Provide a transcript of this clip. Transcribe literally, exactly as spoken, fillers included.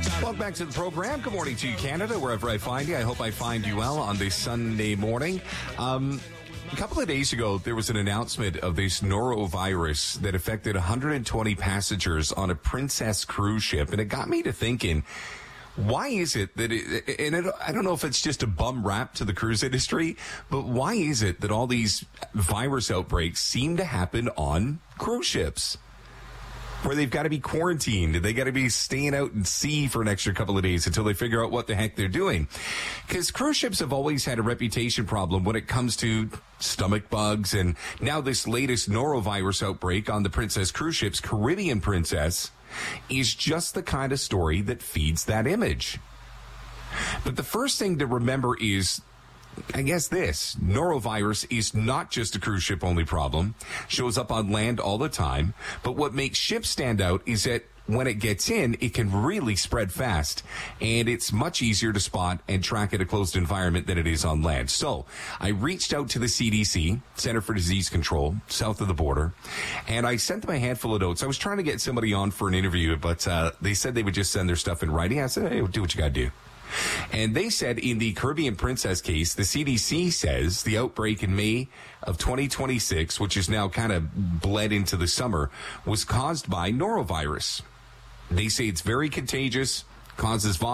Welcome back to the program. Good morning to you, Canada, wherever I find you. I hope I find you well on this Sunday morning. Um, a couple of days ago, there was an announcement of this norovirus that affected one hundred twenty passengers on a Princess cruise ship, and it got me to thinking, why is it that it, and it, I don't know if it's just a bum rap to the cruise industry, but why is it that all these virus outbreaks seem to happen on cruise ships, where they've got to be quarantined, they got to be staying out in sea for an extra couple of days until they figure out what the heck they're doing? Because cruise ships have always had a reputation problem when it comes to stomach bugs, and now this latest norovirus outbreak on the Princess cruise ships, Caribbean Princess, is just the kind of story that feeds that image. But the first thing to remember is, I guess this, norovirus is not just a cruise ship only problem, shows up on land all the time, but what makes ships stand out is that when it gets in, it can really spread fast, and it's much easier to spot and track in a closed environment than it is on land. So I reached out to the C D C, Center for Disease Control, south of the border, and I sent them a handful of notes. I was trying to get somebody on for an interview, but uh, they said they would just send their stuff in writing. I said, hey, do what you got to do. And they said in the Caribbean Princess case, the C D C says the outbreak in May of twenty twenty-six, which is now kind of bled into the summer, was caused by norovirus. They say it's very contagious, causes vomiting.